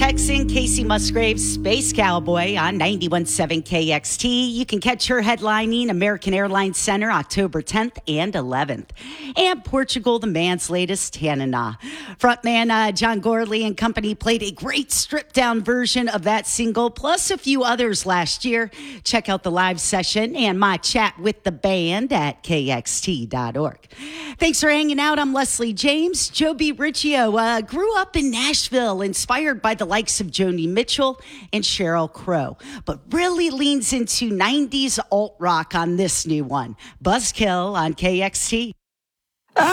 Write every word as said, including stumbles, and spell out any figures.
Texan Casey Musgraves, Space Cowboy on ninety-one point seven K X T. You can catch her headlining American Airlines Center October tenth and eleventh. And Portugal the Man's latest Tanana. Frontman uh, John Gorley and company played a great stripped-down version of that single, plus a few others last year. Check out the live session and my chat with the band at K X T dot org. Thanks for hanging out. I'm Leslie James. Joby Riccio uh, grew up in Nashville, inspired by the likes of Joni Mitchell and Sheryl Crow, but really leans into nineties alt rock on this new one. Buzzkill on K X T.